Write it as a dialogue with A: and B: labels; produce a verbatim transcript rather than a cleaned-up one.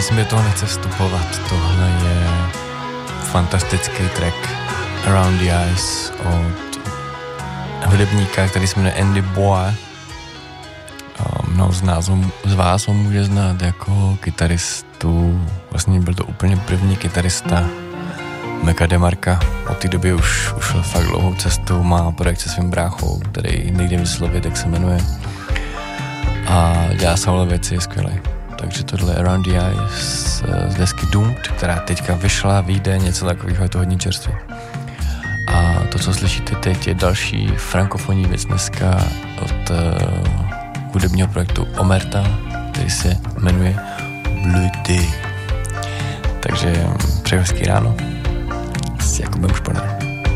A: ani se mi do toho nechce vstupovat. Tohle je fantastický track Around the Eyes od hudebníka, který se jmenuje Andy Bois. Mnoho z, nás, z vás ho může znát jako kytaristu. Vlastně byl to úplně první kytarista Meka Demarka. Od té doby už ušel fakt dlouhou cestou, má projekt se svým bráchou, který nejde vyslovit, jak se jmenuje. A dělá solo věci, je skvělý. Takže tohle je Around the Eyes z desky Doomed, která teďka vyšla, vyjde, něco takového, je to hodně čerstvý. A to, co slyšíte teď, je další frankofonní věc dneska od uh, hudebního projektu Omerta, který se jmenuje Bleuté. Takže přeji hezký ráno s Jakubem Šponem.